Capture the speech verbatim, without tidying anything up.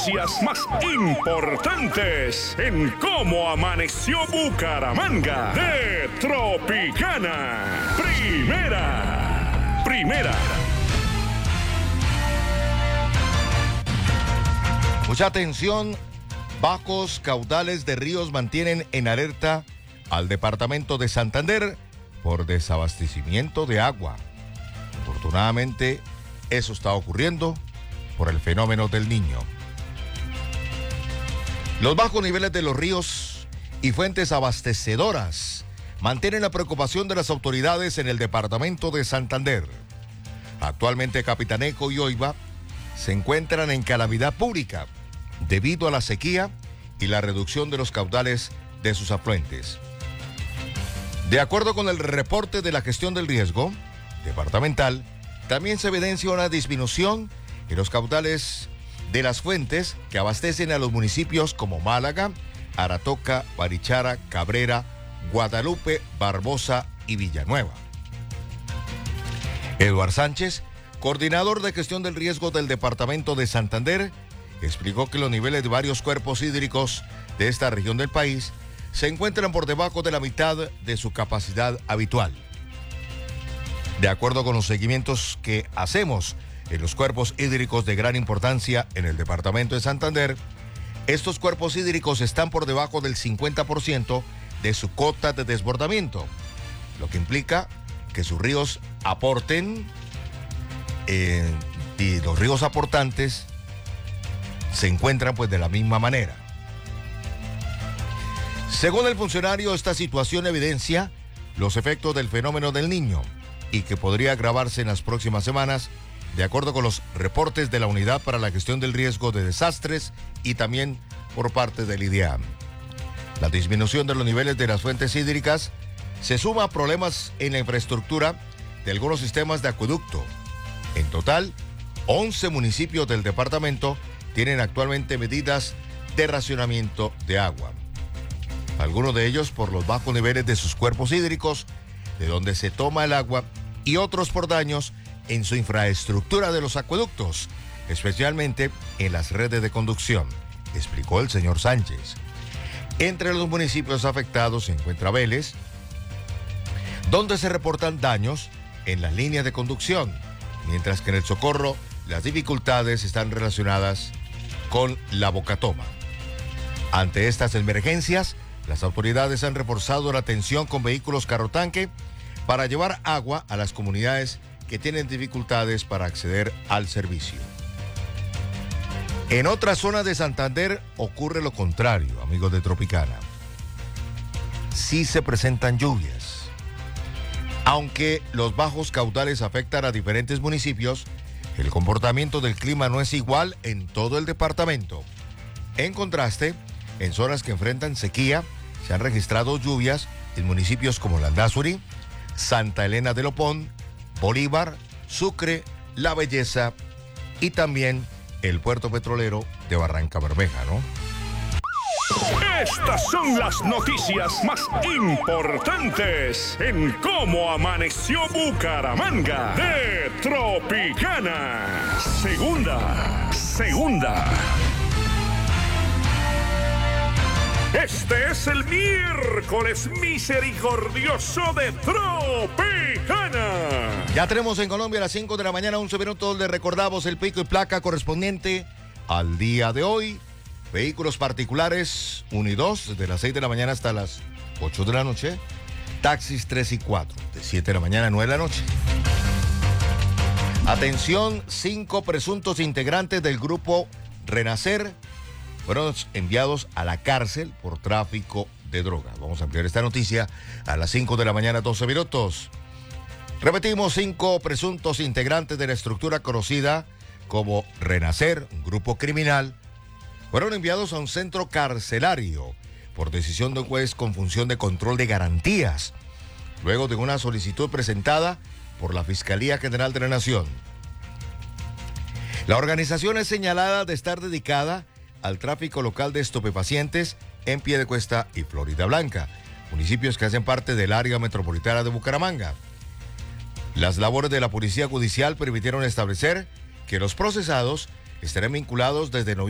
Noticias más importantes en cómo amaneció Bucaramanga de Tropicana. Primera, primera. Mucha atención, bajos caudales de ríos mantienen en alerta al departamento de Santander por desabastecimiento de agua. Afortunadamente, eso está ocurriendo por el fenómeno del Niño. Los bajos niveles de los ríos y fuentes abastecedoras mantienen la preocupación de las autoridades en el departamento de Santander. Actualmente Capitanejo y Oiva se encuentran en calamidad pública debido a la sequía y la reducción de los caudales de sus afluentes. De acuerdo con el reporte de la gestión del riesgo departamental, también se evidencia una disminución en los caudales de las fuentes que abastecen a los municipios como Málaga, Aratoca, Barichara, Cabrera, Guadalupe, Barbosa y Villanueva. Eduard Sánchez, coordinador de gestión del riesgo del departamento de Santander, explicó que los niveles de varios cuerpos hídricos de esta región del país se encuentran por debajo de la mitad de su capacidad habitual. De acuerdo con los seguimientos que hacemos en los cuerpos hídricos de gran importancia en el departamento de Santander, estos cuerpos hídricos están por debajo del cincuenta por ciento de su cota de desbordamiento, lo que implica que sus ríos aporten eh, y los ríos aportantes se encuentran pues de la misma manera. Según el funcionario, esta situación evidencia los efectos del fenómeno del Niño y que podría agravarse en las próximas semanas, de acuerdo con los reportes de la Unidad para la Gestión del Riesgo de Desastres y también por parte del I D E A M. La disminución de los niveles de las fuentes hídricas se suma a problemas en la infraestructura de algunos sistemas de acueducto. En total, once municipios del departamento tienen actualmente medidas de racionamiento de agua. Algunos de ellos por los bajos niveles de sus cuerpos hídricos, de donde se toma el agua, y otros por daños en su infraestructura de los acueductos, especialmente en las redes de conducción, explicó el señor Sánchez. Entre los municipios afectados se encuentra Vélez, donde se reportan daños en las líneas de conducción, mientras que en el Socorro las dificultades están relacionadas con la Bocatoma. Ante estas emergencias, las autoridades han reforzado la atención con vehículos carrotanque para llevar agua a las comunidades que tienen dificultades para acceder al servicio. En otras zonas de Santander ocurre lo contrario, amigos de Tropicana. Sí se presentan lluvias. Aunque los bajos caudales afectan a diferentes municipios, el comportamiento del clima no es igual en todo el departamento. En contraste, en zonas que enfrentan sequía, se han registrado lluvias en municipios como Landazuri, Santa Elena de Lopón, Bolívar, Sucre, La Belleza y también el puerto petrolero de Barranca Bermeja, ¿no? Estas son las noticias más importantes en cómo amaneció Bucaramanga de Tropicana. Segunda, segunda. Este es el miércoles misericordioso de Tropicana. Ya tenemos en Colombia a las cinco de la mañana, once minutos. Le recordamos el pico y placa correspondiente al día de hoy. Vehículos particulares uno y dos, de las seis de la mañana hasta las ocho de la noche. Taxis tres y cuatro, de siete de la mañana a nueve de la noche. Atención, cinco presuntos integrantes del grupo Renacer fueron enviados a la cárcel por tráfico de drogas. Vamos a ampliar esta noticia a las cinco de la mañana, doce minutos. Repetimos, cinco presuntos integrantes de la estructura conocida como Renacer, un grupo criminal, fueron enviados a un centro carcelario por decisión de un juez con función de control de garantías, luego de una solicitud presentada por la Fiscalía General de la Nación. La organización es señalada de estar dedicada al tráfico local de estupefacientes en Piedecuesta y Florida Blanca, municipios que hacen parte del área metropolitana de Bucaramanga. Las labores de la Policía Judicial permitieron establecer que los procesados estarán vinculados desde noviembre